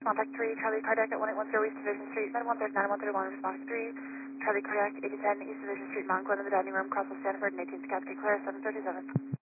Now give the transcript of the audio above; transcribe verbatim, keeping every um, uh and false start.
Contact three, Charlie Cardiac at one eight one zero East Division Street, Med one thirty-nine, one thirty-one, responding three, Charlie Cardiac, eighty ten East Division Street, Mountain Glen in the dining room, Crossville, Stanford, and eighteenth Cascade Claire, seven thirty-seven.